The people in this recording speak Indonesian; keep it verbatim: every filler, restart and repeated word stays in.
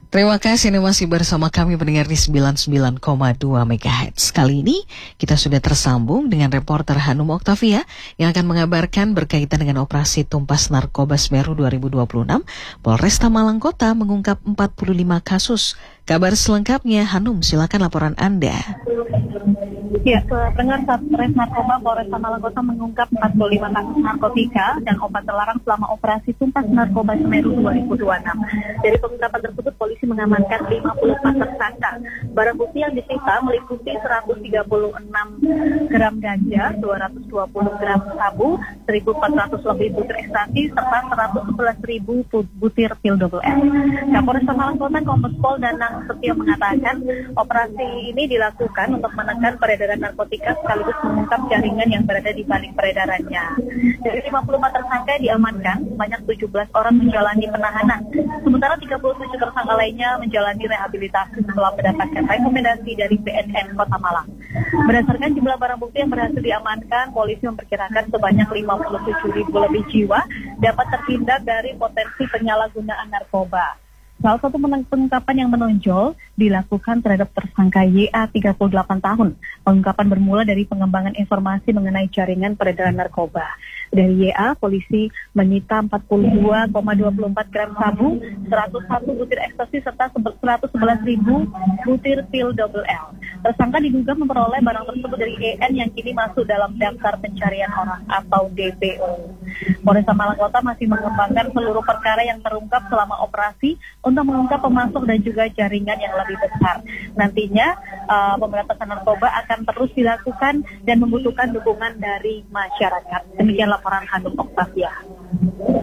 Terima kasih Anda masih bersama kami pendengar di sembilan puluh sembilan koma dua megahertz. Kali ini kita sudah tersambung dengan reporter Hanum Oktavia yang akan mengabarkan berkaitan dengan operasi tumpas narkoba Semeru dua ribu dua puluh enam. Polresta Malang Kota mengungkap empat puluh lima kasus. Kabar selengkapnya, Hanum, silakan laporan Anda. Ya, pendengar Satres Narkoba Polresta Malang Kota mengungkap empat puluh lima kasus narkotika dan obat terlarang selama operasi tumpas narkoba Semeru dua ribu dua puluh enam. Dari pengungkapan tersebut, polisi mengamankan lima puluh empat tersangka. Barang bukti yang disita meliputi seratus tiga puluh enam gram ganja, dua ratus dua puluh gram sabu, seribu empat ratus lebih butir ekstasi, serta seratus sebelas ribu butir pil double L. Kapolresta Malang Kota Kombes Pol Danang Setio mengatakan operasi ini dilakukan untuk menekan peredaran narkotika sekaligus mengungkap jaringan yang berada di balik peredarannya. Dari lima puluh empat tersangka yang diamankan, sebanyak tujuh belas orang menjalani penahanan. Sementara tiga puluh tujuh tersangka lainnya menjalani rehabilitasi setelah mendapatkan rekomendasi dari B N N Kota Malang. Berdasarkan jumlah barang bukti yang berhasil diamankan, polisi memperkirakan sebanyak lima puluh tujuh ribu lebih jiwa dapat terhindar dari potensi penyalahgunaan narkoba. Salah satu pengungkapan yang menonjol dilakukan terhadap tersangka Y A tiga puluh delapan tahun. Pengungkapan bermula dari pengembangan informasi mengenai jaringan peredaran narkoba. Dari Y A, polisi menyita empat puluh dua koma dua empat gram sabu, seratus satu butir ekstasi, serta seratus sebelas ribu butir pil double L. Tersangka diduga memperoleh barang tersebut dari E N yang kini masuk dalam daftar pencarian orang atau D P O. Polresta Malang Kota masih mengembangkan seluruh perkara yang terungkap selama operasi untuk mengungkap pemasok dan juga jaringan yang lebih besar. Nantinya uh, pemberantasan narkoba akan terus dilakukan dan membutuhkan dukungan dari masyarakat. Demikian laporan Hanum Oktavia.